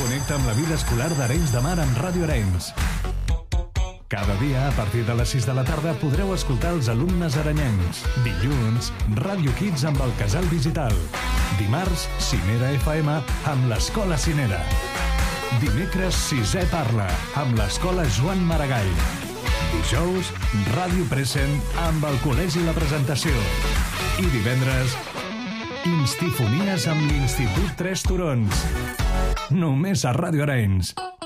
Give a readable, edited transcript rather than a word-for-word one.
Connecta amb la vida escolar d'Arenys de Mar amb Ràdio Arenys. Cada dia, a partir de les 6 de la tarda, podreu escoltar els alumnes arenyencs. Dilluns, Ràdio Kids amb el Casal Digital. Dimarts, Cinera FM amb l'Escola Cinera. Dimecres, Sisè Parla amb l'Escola Joan Maragall. Dijous, Ràdio Present amb el Col·legi La Presentació. I divendres, Instifonies amb l'Institut Tres Turons. Només a Ràdio Arenys.